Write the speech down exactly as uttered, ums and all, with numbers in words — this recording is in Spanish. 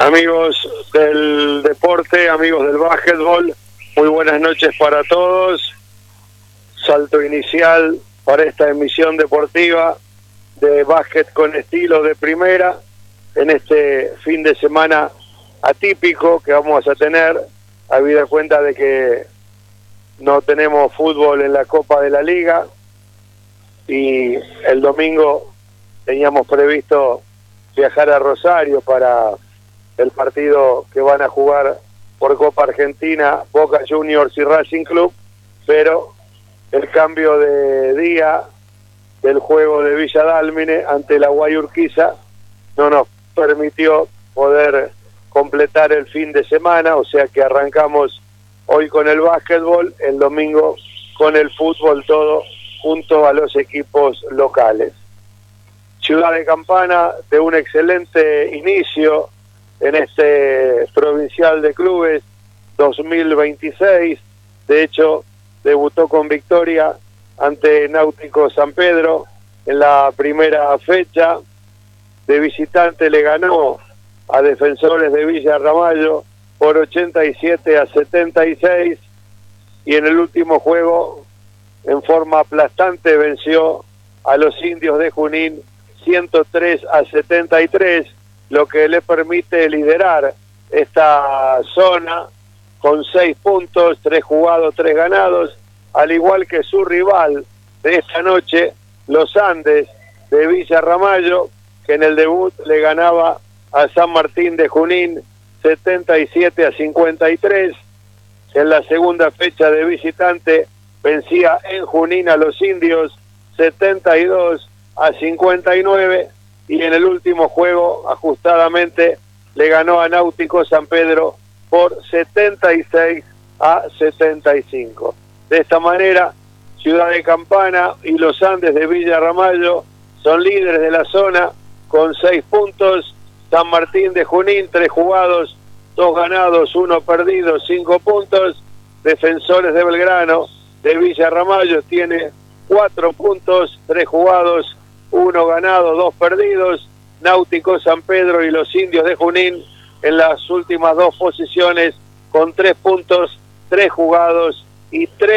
Amigos del deporte, amigos del básquetbol, muy buenas noches para todos. Salto inicial para esta emisión deportiva de básquet con estilo de primera, en este fin de semana atípico que vamos a tener, habida cuenta de que no tenemos fútbol en la Copa de la Liga, y el domingo teníamos previsto viajar a Rosario para el partido que van a jugar por Copa Argentina Boca Juniors y Racing Club, pero el cambio de día del juego de Villa Dálmine ante la Guayurquiza no nos permitió poder completar el fin de semana, o sea que arrancamos hoy con el básquetbol, el domingo con el fútbol, todo junto a los equipos locales. Ciudad de Campana de un excelente inicio en este Provincial de Clubes dos mil veintiséis, de hecho debutó con victoria ante Náutico San Pedro en la primera fecha, de visitante le ganó a Defensores de Villa Ramallo por ochenta y siete a setenta y seis, y en el último juego en forma aplastante venció a los Indios de Junín ciento tres a setenta y tres, lo que le permite liderar esta zona con seis puntos, tres jugados, tres ganados, al igual que su rival de esta noche, los Andes de Villa Ramallo, que en el debut le ganaba a San Martín de Junín setenta y siete a cincuenta y tres, en la segunda fecha de visitante vencía en Junín a los Indios setenta y dos a cincuenta y nueve, y en el último juego ajustadamente le ganó a Náutico San Pedro por setenta y seis a setenta y cinco. De esta manera, Ciudad de Campana y los Andes de Villa Ramallo son líderes de la zona con seis puntos. San Martín de Junín, tres jugados, dos ganados, uno perdido, cinco puntos. Defensores de Belgrano de Villa Ramallo tiene cuatro puntos, tres jugados, uno ganado, dos perdidos. Náutico San Pedro y los Indios de Junín en las últimas dos posiciones con tres puntos, tres jugados y tres